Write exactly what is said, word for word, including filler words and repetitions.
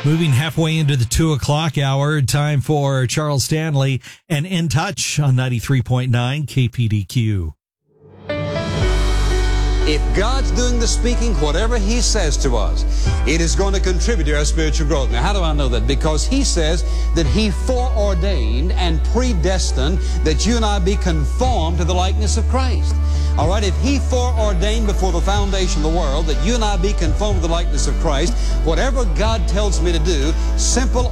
Moving halfway into the two o'clock hour, time for Charles Stanley and In Touch on ninety-three point nine K P D Q. If God's doing the speaking, whatever He says to us, it is going to contribute to our spiritual growth. Now, how do I know that? Because He says that He foreordained and predestined that you and I be conformed to the likeness of Christ. All right, if He foreordained before the foundation of the world that you and I be conformed to the likeness of Christ, whatever God tells me to do, simple